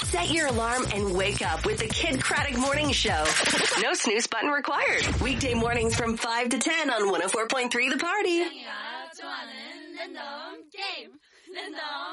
Set your alarm and wake up with the Kid Craddock Morning Show. No snooze button required. Weekday mornings from 5 to 10 on 104.3 The Party.